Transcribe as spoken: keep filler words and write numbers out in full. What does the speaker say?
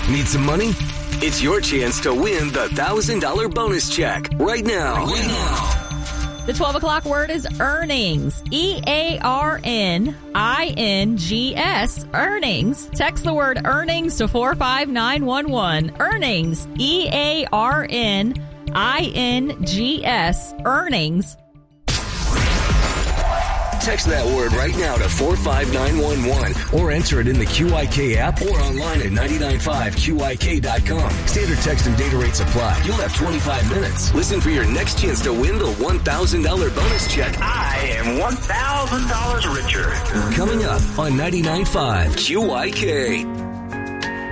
Need some money? It's your chance to win the one thousand dollars bonus check right now. Right now. The twelve o'clock word is earnings. E A R N I N G S. Earnings. Text the word earnings to four five nine one one. Earnings. E A R N I N G S. Earnings. Text that word right now to four five nine one one or enter it in the Q I K app or online at nine nine five Q I K dot com. Standard text and data rates apply. You'll have twenty-five minutes. Listen for your next chance to win the one thousand dollars bonus check. I am one thousand dollars richer. Coming up on ninety-nine point five Q I K.